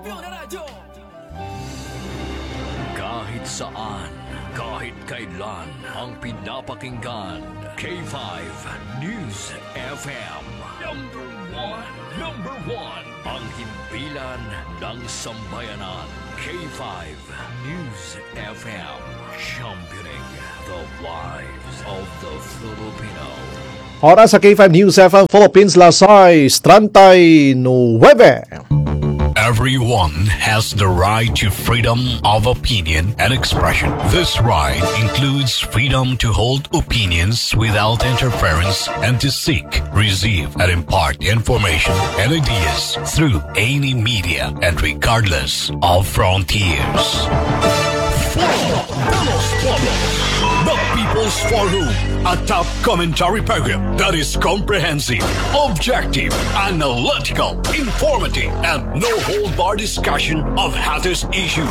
Kahit saan, kahit kailan, ang pinapakinggan. K5 News FM. Number one. Ang himpilan ng sambayanan. K5 News FM. Championing the lives of the Filipino. Oras sa K5 News FM Philippines, Lasay, 39. Everyone has the right to freedom of opinion and expression. This right includes freedom to hold opinions without interference and to seek, receive, and impart information and ideas through any media and regardless of frontiers. The People's Forum, a top commentary program that is comprehensive, objective, analytical, informative, and no-hold-bar discussion of hottest issues.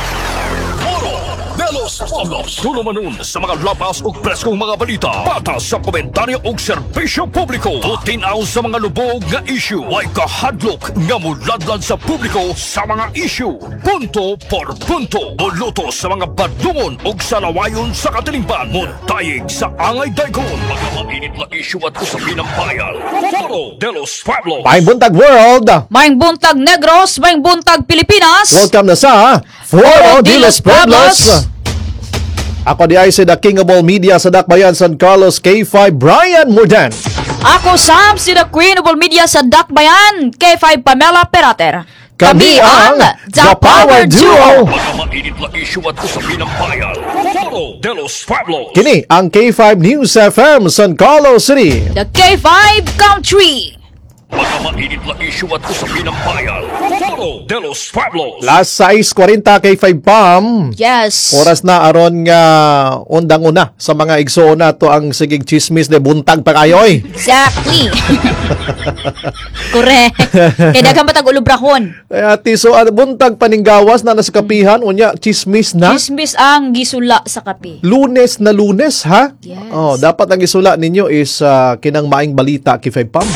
Foro de los Pueblos. Tulumanon sa mga lapas o preskong mga balita. Patas sa komentaryo o serbisyo publiko. Tutinaw sa mga lubog nga issue. Way kahadlok nga muladlad sa publiko sa mga issue. Punto por punto. Buluto sa mga badungon o salawayon sa katilingban. Muntayig sa angay dagon. Mga mainit na issue at usapin ng bayan. Foro de los Pueblos. Maing buntag world. Maing buntag Negros, maing buntag Pilipinas. Welcome na sa Foro de los Pueblos. Ako di ay si The King of All Media sa Dakbayan, San Carlos, K5, Brian Mordan. Ako Sam, si The Queen of All Media sa Dakbayan, K5 Pamela Perater. Kami ang The Power Duo. Mga mainit na issue at usapin ng bayan. Foro de los Pueblos. Kini ang K5 News FM, San Carlos City. The K5 Country. Mga mainit na issue at usapin ng bayan. Foro de los Pueblos. Last 6:40 K5 PAM. Yes. Oras na aron nga undang-una sa mga igsoon na to ang sigig chismis de buntag pa kayoy. Exactly. Correct. Kaya daghang matag ulubrahon. Kaya tiso buntag paninggawas na nasa kapihan unya chismis na. Chismis ang gisula sa kape. Lunes na Lunes ha? Yes. Oh, dapat ang isula ninyo is kinang maing balita K5 PAM.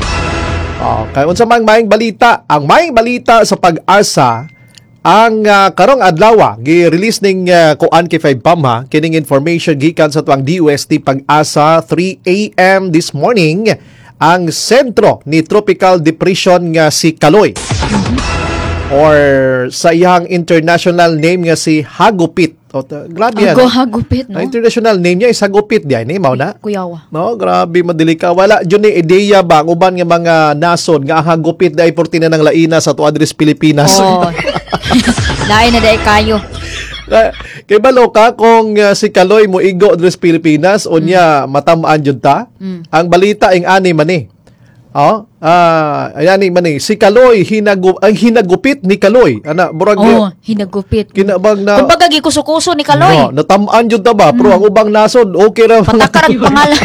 Kaya unsa mang maing balita, ang maing balita sa Pag-asa ang karong adlaw gi-release ning kuan K5 PAM ha, kining information gikan sa tuang DOST Pag-asa 3 AM this morning ang sentro ni tropical depression nga si Kaloy. Or sa iyang international name nga si Hagupit. Grabe yan. Hagupit, no? Ang international name niya is Hagupit diyan, mao na. Kuyawa. No, grabe madilika. Wala jud ni ideya ba ang uban nga mga nasod nga ang Hagupit dai portina ng laina sa tuadres Pilipinas. Oh. Lain na dai kayo. Kay balo ka kung si Kaloy mo igo adres Pilipinas unya matamaan jud ta. Ang balita ing ani man ni. Ayan man ni si Kaloy hinagupit ni Kaloy. Ana burag hinagupit. Kinabang na kumbaga gikuso-kuso ni Kaloy. No, natamaan jud ta ba pero ang ubang nasod okay ra. Patakar ang pangalan.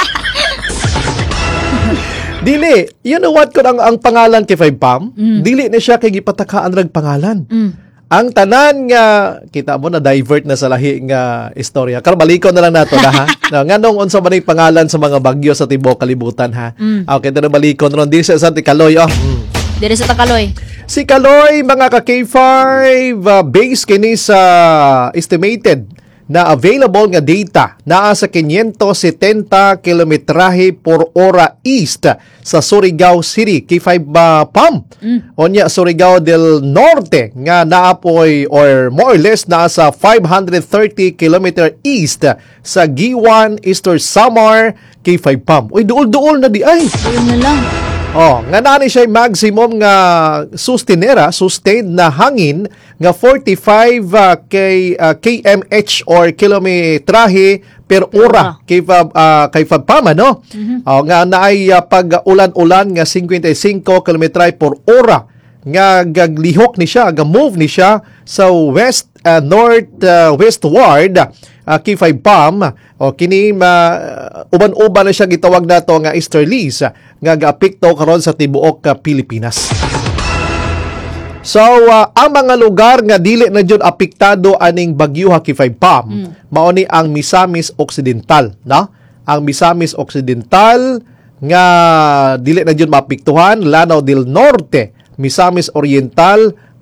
Dili, you know what kun ang pangalan kay 5 PAM? Dili na siya kay gipatakaan rag pangalan. Ang tanan nga kita mo na divert na sa lahi nga istorya. Karon balikon na lang nato na ha. Nganong unsa man ang pangalan sa mga bagyo sa tibuok kalibutan ha. Okay, na balikon ron di sa Kaloy Dire sa Kaloy. Si Kaloy mga ka K5 base kini sa estimated na available nga data naa sa 570 kilometrahe por hora east sa Surigao City K5 PAM. Onya Surigao del Norte nga naapoy or more or less naa sa 530 kilometer east sa Giwan, Eastern Samar K5 PAM. Uy duol-duol na di ay. Ayun na lang. Nga nani siya maximum nga sustained na hangin nga 45 kmh or kilometrahe per ora kay PAM no. Nga naay pag ulan-ulan nga 55 kilometrahe per ora nga gaglihok ni siya, ga-move ni siya sa west northwestward K5 PAM o kini uban-uban na siya gitawag nato nga easterlies nga gaapekto karon sa tibuok Pilipinas. So ang mga lugar nga dili na jud apektado aning bagyo K5 PAM mao ni ang Misamis Occidental, no? Ang Misamis Occidental nga dili na jud maapektuhan, Lanao del Norte, Misamis Oriental,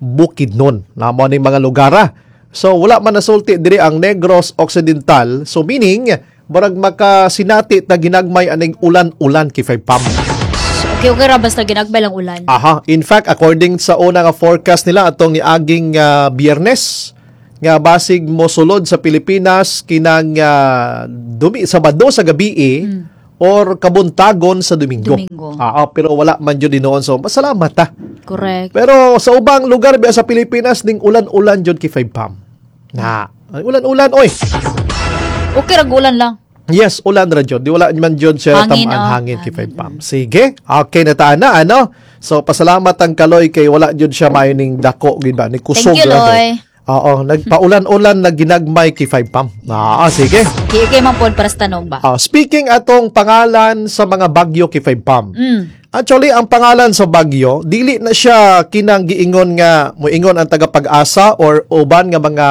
Bukidnon. Namo ning mga lugar. So wala man nasulti diri ang Negros Occidental. So meaning barag makasinati ta ginagmay aning ulan-ulan kifay pam. Okay ra basta ginagbay lang ulan. Aha, in fact according sa una nga forecast nila atong niaging Biyernes nga basig mo sulod sa Pilipinas kinang Sabado sa gabi or kabuntagon sa Domingo. Pero wala man jud dinoon, so masalamat ta. Correct. Pero sa ubang lugar ba sa Pilipinas ning ulan-ulan jud kifay pam. Na ulan-ulan oy. Okay ra ulan lang. Yes, ulan ra jud. Di wala man jud siya Hangin, hangin kifay pam. Sige. Okay na ta na ano. So pasalamat ang Kaloy kay wala jud siya mayoning dako gid ba ni kusog. Thank you, Loy. Oo, nagpaulan-ulan na ginagmay kifay pam. Sige. Okay man pod para sa tanom ba. Speaking atong pangalan sa mga bagyo kifay pam. Actually, ang pangalan sa bagyo, dili na siya kinang giingon nga moingon ang tagapag-asa or uban nga mga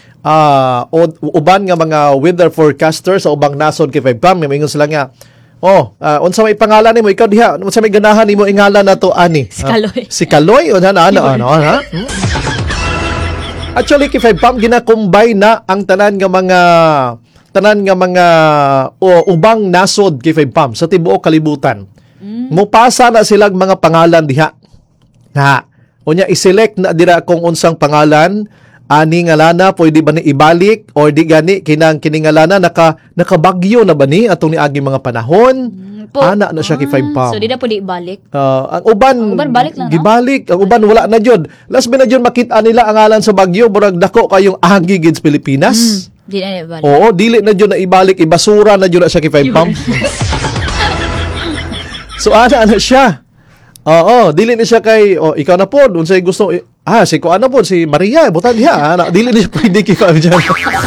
mga weather forecaster sa ubang nasod kifay pam. Moingon sila nga, unsa may pangalan nimo ikaw diha? Unsa may ganahan nimo ingalan nato ani? Si Kaloy. Si Kaloy ano ha? Actually kifay pam ginakumbay na ang tanan nga mga ubang nasod kifay pam sa tibuok kalibutan. Mupasa na silang mga pangalan diha. Unya i-select na dira kung unsang pangalan ani nga lana pwede ba ni ibalik or di gani kining nga lana nakabagyo na ba ni atong niagi mga panahon. Ana na siya kifay pam. So di na pwede ibalik. Ang uban balik lang, no? gibalik, ang uban wala na jud. Last na jud makita nila ang ngalan sa bagyo murag dako kayong agi gid sa Pilipinas. Di na ibalik. Oo, dili na jud na ibalik, ibasura na jud na siya kifay pam. So ana siya. Oo, dili na siya kay ikaw na pod unsay gusto si ko ano pod si Maria butan diha. Dili na siya pwede kifay diyan.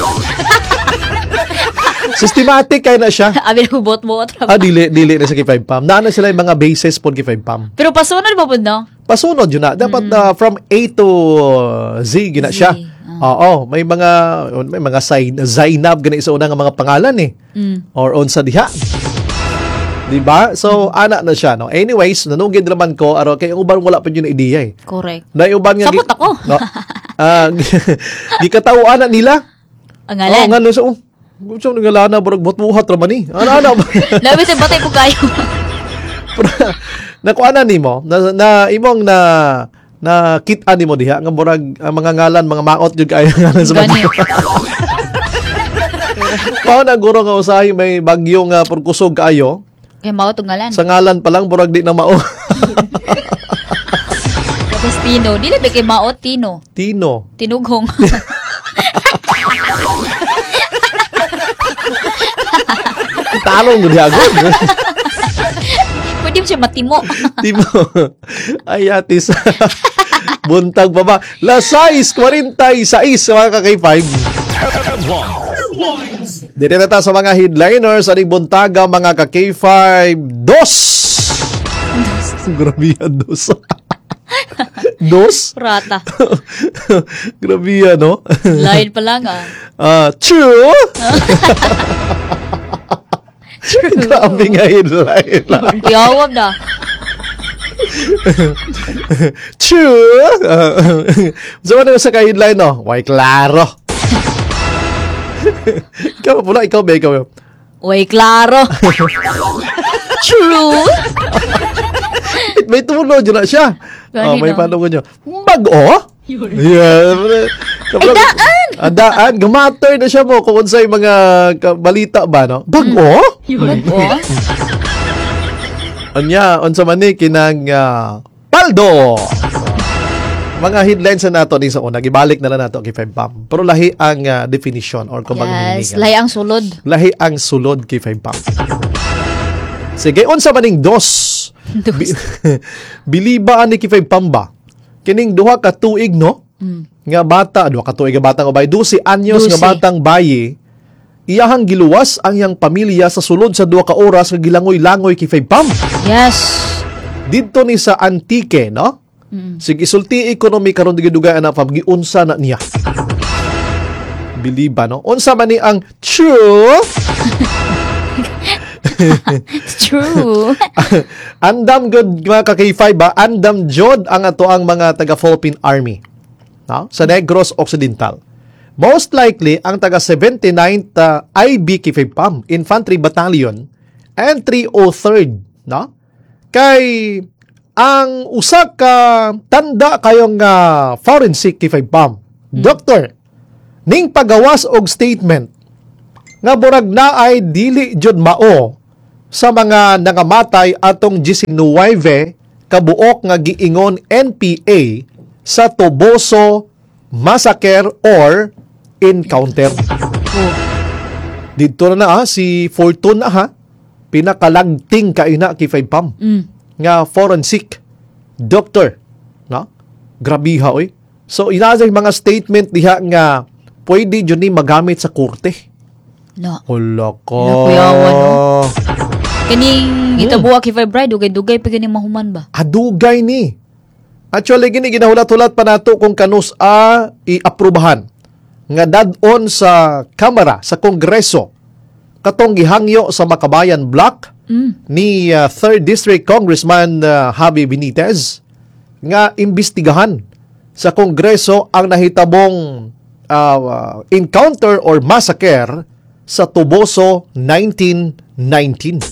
Systematic kay na siya. Abi na bot-bot. Dili na sa kifay pam. Naana sila yung mga bases po kifay pam. Pero pasunod ba po no? Pasunod yun na. Dapat from A to Z gina siya. Oo, may mga Zainab gani sa unang mga pangalan or unsa diha. Diba? So ana na siya no. Anyways, nanugid naman ko aro kay uban wala pa yun na ideya Correct. Na uban nga Sapot ako. gikatawaan na nila. Ang ngalan. Ngano sa gusto nga lana burag bot-buhat ra man ni. Ana. Labi sa batay ko kayo. Nakuana nimo na imong na kita nimo diha nga burag ang mga ngalan mga maot jud kay ngalan sa bagyo. Pao na guro nga usahay may bagyo nga purkusog kaayo. Kay mao tong ngalan. Sa ngalan pa lang burag di na mao. Tapos Tino, dili ba kay maot Tino? Tinughong. Talong gud agad. Pwede mo siya matimo. Timo. Ay atis. Buntag pa ba? La 6:46 mga ka-K5. Dito na ta sa mga headliners aning buntaga mga ka-K5 dos. Grabe yan, dos. Dos? Rata. Grabe yan, no? Lain pa lang True? True. Grabe nga headline. Yawag na. True? So, ano sa ka-headline, no? Why, klaro. Ikaw ba? Uy, klaro. True. May tunod yun na siya. May panunod nyo. Bago? Yeah. Daan. Gamatter na siya mo kung unsay mga balita ba, no? Bago? Bago? Unsa man ni kinang paldo. Mga headlines na nato din sa una, gibalik na lang nato kay 5 pam. Pero lahi ang definition or kung yes, lahi ang sulod. Lahi ang sulod kay 5 pam. Sige, unsa maning dos? Bilibaan ni kay 5 pam ba? Kining duha ka tuig no? Nga bata, duha ka tuig nga batang ubay, 12 anyos nga batang bayi. Iyahang giluwas ang iyang pamilya sa sulod sa 2 ka oras nga gilangoy-langoy kay 5 pam. Yes. Dito ni sa Antique, no? Sige, sulti ekonomi karon digidugay na paggiunsa na niya. Biliba, no? Unsa man ni ang true? True. Andam good mga ka-K5 ba? Andam jod ang ato ang mga taga Philippine Army. no? Sa Negros Occidental. Most likely, ang taga 79th IB Kifay-Pam Infantry Battalion and 303rd, no? Kay ang usa ka tanda kayong forensic Kifay-Pam. Doktor, ning pagawas og statement nga burag na ay dili jud mao sa mga nangamatay atong 19 kabuok nga giingon NPA sa Toboso massacre or encounter. Dito na si Fortune pinakalagting kaina Kifay-Pam nga forensic doctor, no? Grabiha oy. So inasay mga statement diha nga pwede jud ni magamit sa korte. No. Wala ka. Nakuyawan, no? Kaning itabuwa Kifay Bride, dugay-dugay pa gani mahuman ba? Adugay ni. Actually, gini ginahulat-hulat pa nato kung kanus i-aprubahan nga dadon sa Kamara, sa Kongreso, katong gihangyo sa Makabayan Block ni 3rd District Congressman Javi Benitez nga imbestigahan sa Kongreso ang nahitabong encounter or massacre sa Toboso 1919.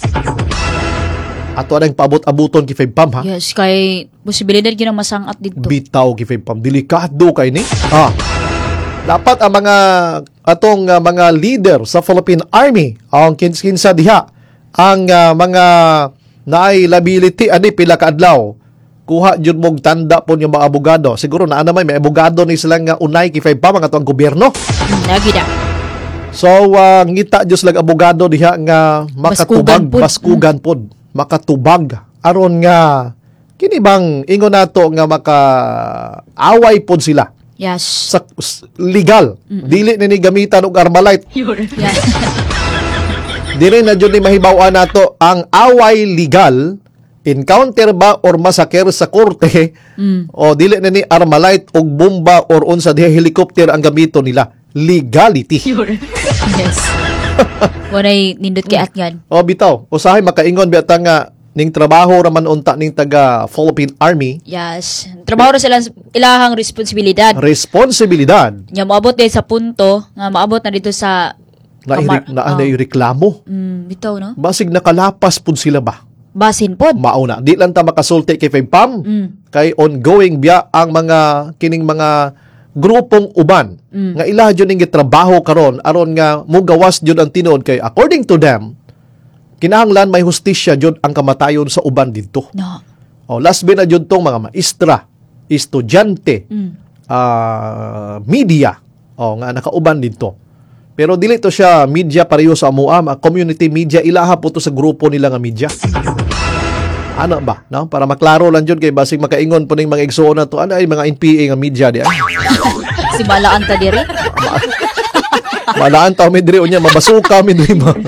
Ato anang paabot-abuton Kifay-Pam ha. Yes, kay posibilidad gina masangat dito. Bitaw Kifay-Pam, delikado kay ni. Dapat ang mga atong mga leader sa Philippine Army ang kinsa diha ang mga naay liability ani pila ka adlaw. Kuha jud mog tanda pon yung mga abogado. Siguro naa naman may abogado ni sila nga unay Kifay-Pam ang atong gobyerno. Lagi da. So ngita jud sila abogado diha nga makatubag baskugan pod. Makatubag aron nga kini bang ingon nato nga maka-away pod sila. Yes. Sa legal. Dili na ni gamitan og Armalite. Yeah. Dili na jud ni mahibaw-an nato ang away legal, encounter ba or massacre sa korte o dili na ni Armalite og bomba or unsa diha helicopter ang gamiton nila. Legality. Yes. Walay nindot kay atgan. O bitaw, usahay makaingon biya nga ning trabaho raman unta ning taga Philippine Army. Yes. Trabaho ra sila ilahang responsibilidad. Responsibilidad. Nya moabot din sa punto nga maabot na dito sa Na reklamo. bitaw no. Basig nakalapas pud sila ba? Basin pod. Mauna. Di lang ta makasulti kay Kifay-Pam. Kay ongoing biya ang mga kining mga grupong uban nga ila jud ning gitrabaho karon aron nga mugawas jud ang tinuod kay according to them kinahanglan may hustisya jud ang kamatayon sa uban didto. No. O last na jud tong mga maestra, estudyante, media nga nakauban didto. Pero dili to siya media pareho sa amuam, community media ilaha po to sa grupo nila nga media. Ano ba, no? Para maklaro lang jud kay basig makaingon po ning mga igsuon na to ano ay mga NPA nga media di ay. Si balaan ta diri. Malaan taw mi diri unya mabasuka mi diri ma.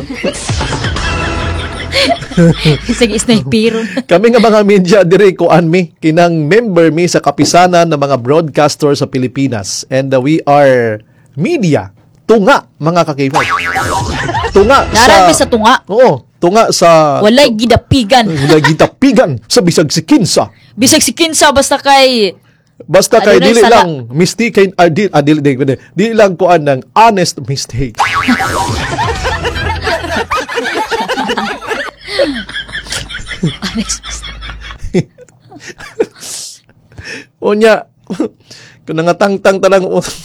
Sige sniper. Kami nga mga media diri kuan mi kinang member mi sa kapisanan ng mga broadcaster sa Pilipinas and we are media tunga mga kakaiba. Tunga Narami sa tunga. Oo, tunga sa Walay gidapigan. Walay gitapigan sa bisag si kinsa. Bisag si kinsa basta kay Basta kay Adunay dili sala. lang mistake dili lang kuan ng honest mistake. Unya kung nangatangtang talang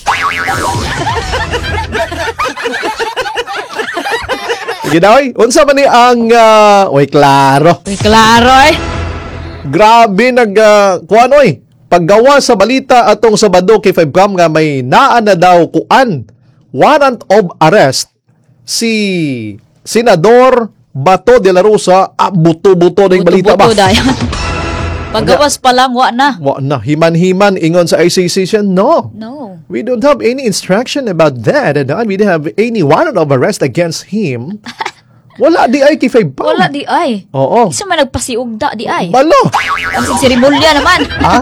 Ginaoy, unsa man ni ang oy klaro. Uy, klaro eh. Grabe kuan oy. Paggawa sa balita atong Sabado kay Kifay-Pam nga may naa na daw kuan warrant of arrest si Senador Bato de la Rosa. Buto-buto ning balita ba? Buto-buto dayon. Paggawas pa lang, wa na. Wa na himan-himan ingon sa ICC siya. No. No. We don't have any instruction about that and we don't have any warrant of arrest against him. Wala di ay Kifay-Pam. Wala di ay. Oo. Isa man nagpasiugda di ay. Balo. Ang sirimulya naman. Ha?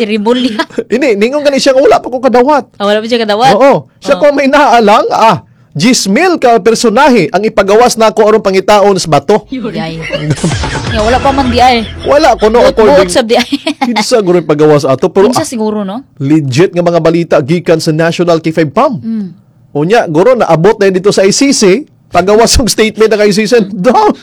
Sirimulya. Ini ningon gani siya nga wala pa ko kadawat. Wala pa siya kadawat. Oo. Siya ko may naalang 10,000 ka personahe ang ipagawas na ako aron pangitaon sa bato. Yay. Ya, wala pa man di ay. Wala ko no Buot according. sab di ay. Kinsa guro yung pagawas ato pero Kinsa siguro, no? legit nga mga balita gikan sa National K5 PAM. Mm. Unya, guro naabot na yun dito sa ICC, pagawas ng statement ng ICC. No!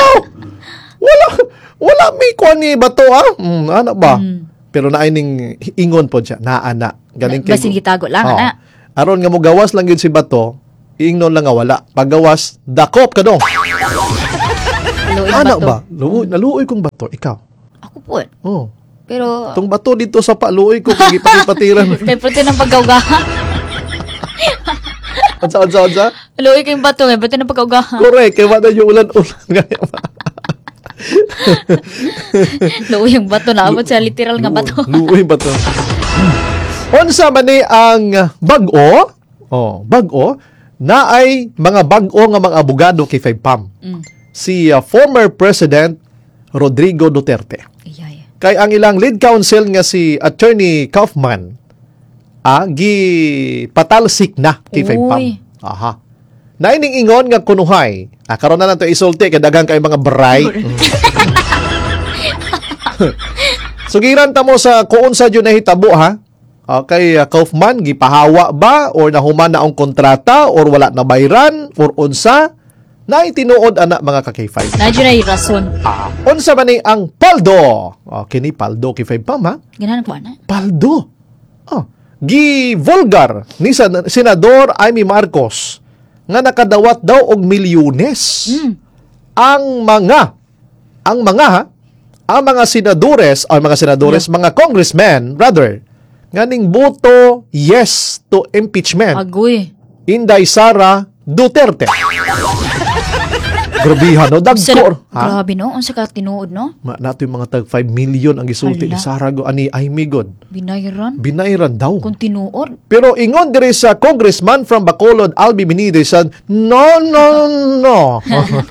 Wala may kuan ni bato ano ba? Pero naining ingon po siya, naana. Galing Basin gitago lang, Oo. ana. Aron nga mo gawas lang yun si bato, ingnon lang nga wala. Pagawas, dakop ka dong. Luoy Anak bato. ba? Naluoy kong bato. Ikaw. Ako po. Oh. Pero Itong bato dito sa paluoy ko, kaya ipatipatiran. may prote ng paggawgaha. Ansa? Luoy kayong bato, may prote ng paggawgaha. Correct. Kaya wala yung ulan-ulan. Luoy yung bato, naabot sa literal nga bato. Luoy bato. Unsa man ni ang bag-o? Bag-o na ay mga bag-o nga mga abogado kay 5PAM. Si former President Rodrigo Duterte. Iyay. Kay ang ilang lead counsel nga si Attorney Kaufman gi patalsik na kay 5PAM. Uy. Aha. Naining ingon nga kunuhay. Karon na lang to isulti kay daghang kay mga bright. Sugiran ta mo sa kuon sa jud nahitabo ha. Kay Kaufman gipahawa ba or nahuman na ang kontrata or wala na bayran or unsa na itinuod ana mga ka-K5. Nadyo na yung rason. Unsa man ni ang paldo? Kini paldo kay 5PAM ha. Ganahan ko, ana. Paldo. Gi-vulgar ni Senador Amy Marcos nga nakadawat daw og milyones ang mga senadores, mga congressmen, rather, nganing boto yes to impeachment. Agoy. Inday Sara Duterte. Grabihan, no? Dagkor. Grabe, no? Unsa ka tinuod, no? Nato yung mga tag 5 million ang gisulti ni Hala. Sara ani Amy God. Binayran. Binayran daw. Kung tinuod. Pero ingon diri sa congressman from Bacolod, Albi Benitez, said, no.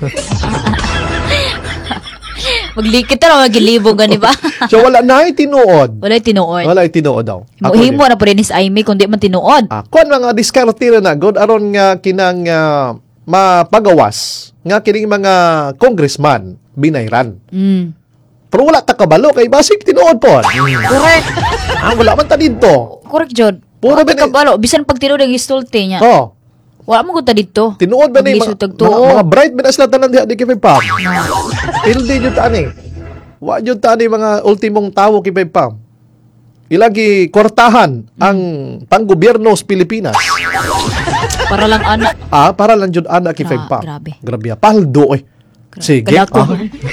Maglikit na magilibog, gani ba? So wala na tinuod. Wala tinuod. Wala tinuod daw. Himo na pa rin is Aimee kung di man tinuod. Kuan mga diskarte na god aron nga kinang mapagawas nga kining mga congressman binayran. Pero wala ta kabalo kay basig tinuod po. Correct. Wala man ta dito. Correct, Jod. Puro Puro bini- kabalo. Bisan pag tinuod ang istolte niya. Oh, Wala mo gud ta dito. tinuod ba ni Maglisod mga, tagtuo. mga bright ba na sila tanan di kay Pam? Hindi jud ta ani. Wa jud ta ani mga ultimong tawo kay Pam. Ilagi kwartahan ang panggobyerno sa Pilipinas. Para lang anak. Para lang jud ana kay Pam. Grabe. Grabe. Paldo eh. Sige. Kalako.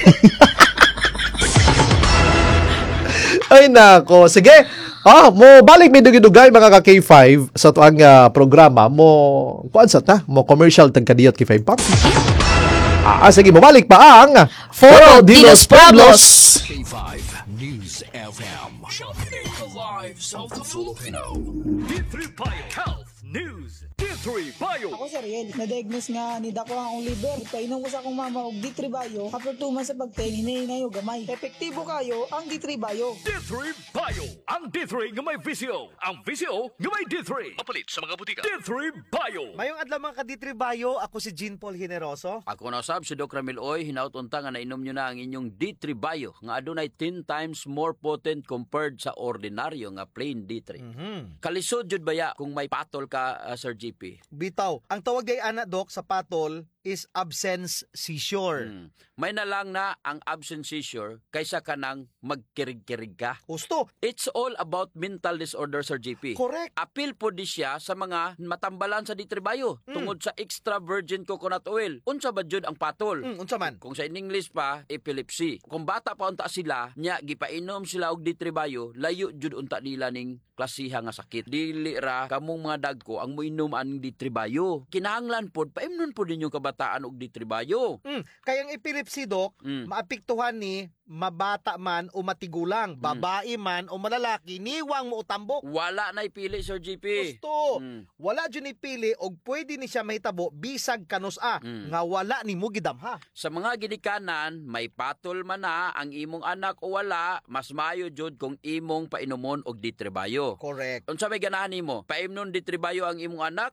Ay nako. Sige. Mo balik mi dugay mga ka K5 sa tuang programa mo kuan sa ta mo commercial tag kadiyot K5 Pam. Sige mo balik pa ang Foro Dinos Pueblos. K5 News FM. Shopping the lives of the Filipino. D3 Bio Health News. D3 Bio. Ako si Ariel, na-diagnose nga ni Dako ang liver. Painom ko sa akong mama og D3 Bio. After 2 months sa pagtain, hinahinay og gamay. Epektibo kayo ang D3 Bio. D3 Bio. Ang D3 nga may visyo. Ang visyo nga may D3. Papalit sa mga butika. D3 Bio. Mayong adlaw mga ka-D3 Bio, ako si Jean Paul Generoso. Ako na sab si Doc Ramil Oy, hinaut-unta nga nainom nyo na ang inyong D3 Bio nga adunay 10 times more potent compared sa ordinaryo nga plain D3. Kalisod jud baya kung may patol ka Sir GP. Bitaw, ang tawag day ana Doc sa patol is absence seizure. May na lang na ang absence seizure kaysa kanang magkirig-kirig ka. Gusto? It's all about mental disorder Sir GP. Correct. Apil po di siya sa mga matambalan sa D3 Bio tungod sa extra virgin coconut oil. Unsa ba jud ang patol? Unsa man? Kung sa English pa, epilepsy. Kung bata pa unta sila, nya gipainom sila og D3 Bio, layo jud unta nila ning klasiha nga sakit. Dili ra kamong mga dagko ang moinom aning D3 Bio. Kinahanglan pod paimnon pod ninyong kabataan og D3 Bio. Kaya ang epilepsy Doc, maapektuhan ni mabata man o matigulang, babae man o malalaki, niwang mo utambok. Wala na ipili Sir GP. Gusto. Wala dyan ipili og pwede ni siya mahitabo bisag kanusa nga wala ni mo gidamha. Sa mga ginikanan, may patol man na ang imong anak o wala, mas maayo jud kung imong painumon og D3 Bio. Correct. Unsa may ganahan nimo? Paimnon D3 Bio ang imong anak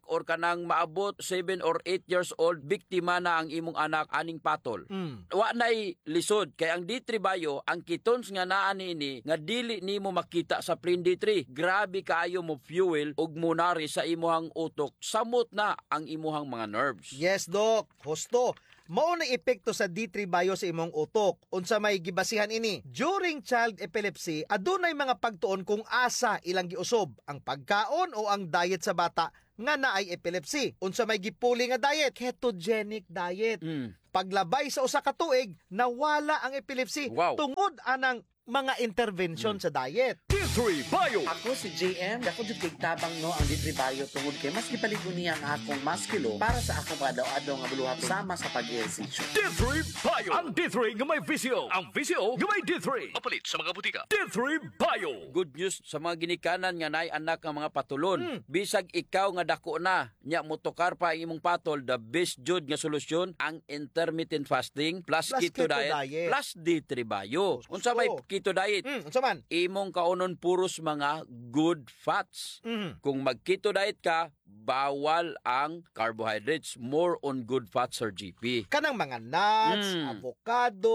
or kanang maabot 7 or 8 years old, biktima na ang imong anak aning patol. Wa nay lisod kay ang D3 bayo ang kitons nga naa niini nga dili nimo makita sa plain D3. Grabe kaayo mo fuel ug munari sa imuhang utok, samot na ang imuhang mga nerves. Yes, Doc. Husto. Mao na epekto sa D3 bayo sa imong utok. Unsa may gibasihan ini? During child epilepsy, adunay mga pagtuon kung asa ilang giusob, ang pagkaon o ang diet sa bata nga naay epilepsy. Unsa may gipuli nga diet? Ketogenic diet. Paglabay sa usa ka tuig, nawala ang epilepsy Wow. tungod anang mga intervention sa diet. D3 Bio. Ako si JM, ako jud kay tabang no ang D3 Bio tungod kay mas gipaligo niya ang akong maskilo para sa akong padaw-adaw nga buluhat sama sa pag-ehersisyo. D3 Bio. Ang D3 nga may visio. Ang visio nga may D3. Mapalit sa mga butika. D3 Bio. Good news sa mga ginikanan nga naay anak nga mga patulon. Bisag ikaw nga dako na, nya motokar pa ang imong patol, the best jud nga solusyon ang intermittent fasting plus keto diet plus D3 Bio. Unsa may keto diet? Unsa man? Imong kaunon puros mga good fats. Kung mag-keto diet ka, bawal ang carbohydrates. More on good fats, Sir GP. Kanang mga nuts, avocado,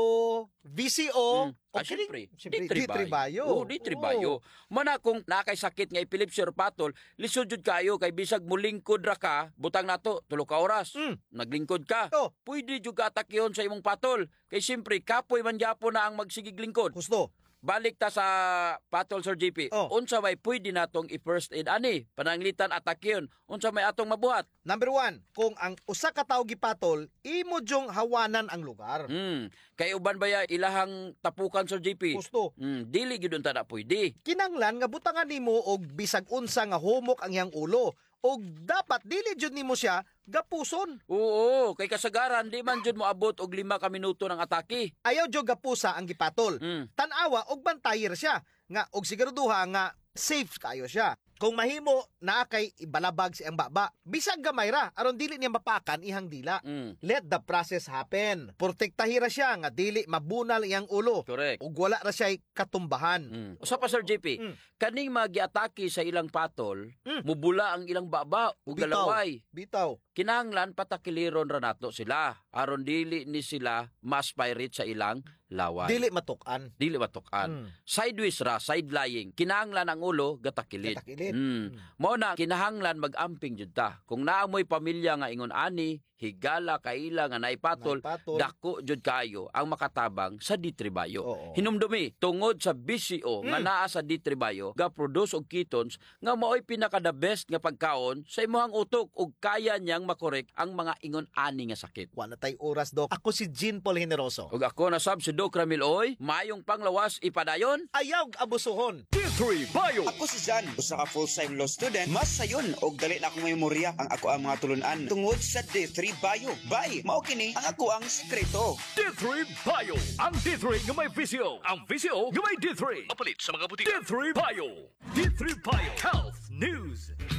VCO, Siyempre, D3 Bio. Oo, D3 Bio. Mana kung nakay sakit nga epilepsy or patol, lisod jud kayo kay bisag mulingkod ra ka, butang nato 3 ka oras. Naglingkod ka. Oh. Pwede jud ka atakyon sa imong patol. Kay siyempre, kapoy man gyapon na ang magsigig lingkod. Gusto. Balik ta sa patol, Sir GP. Oh. Unsa may pwede natong i-first aid ani? Pananglitan atakyon. Unsa may atong mabuhat? Number 1, kung ang usa ka tawo gipatol, imo jong hawanan ang lugar. Kay uban baya ilahang tapukan, Sir GP? Gusto. Dili gyud unta na pwede. Kinanglan nga butangan nimo og bisag unsa nga humok ang iyang ulo. Og dapat dili jud nimo siya gapuson. Oo, kay kasagaran di man jud moabot og 5 ka minuto ng atake. Ayaw jud gapusa ang gipatol. Tan-awa og bantayer siya nga og siguraduha nga safe kayo siya. Kung mahimo na kay ibalabag si ang baba, bisag gamay ra aron dili niya mapakan ihang dila. Let the process happen. Protektahira siya nga dili mabunal iyang ulo. Correct. Ug wala ra siya katumbahan. Usa pa, Sir JP, kaning magiatake sa ilang patol, mubula ang ilang baba ug galaway. Bitaw. Kinahanglan patakiliron ra nato sila aron dili ni sila mas pirate sa ilang laway. Dili matukan. Dili matukan. Sideways ra, side lying. Kinahanglan ang ulo gatakilid. Gatakilid. Mao na kinahanglan mag-amping jud ta. Kung naamoy pamilya nga ingon ani, higala kaila nga naipatol, Naipatol. dako jud kayo ang makatabang sa D3 Bio. Oo. Hinumdumi tungod sa BCO nga naa sa D3 Bio, ga-produce og ketones nga maoy pinaka the best nga pagkaon sa imong utok ug kaya niyang makorek ang mga ingon ani nga sakit. Wala tay oras, Dok. Ako si Jean Paul Generoso. Ug ako na sab si Doc Ramil Oy, mayong panglawas ipadayon. Ayaw abusuhon. D3 Bio. Ako si Jan, usa ka full-time law student. Mas sayon og dali na akong memorya ang ako ang mga tulunan tungod sa D3 Bio. Bye, mao kini ang ako ang sekreto. D3 Bio. Ang D3 nga may visio. Ang visio nga may D3. Mapalit sa mga butika. D3 Bio. D3 Bio. Health News.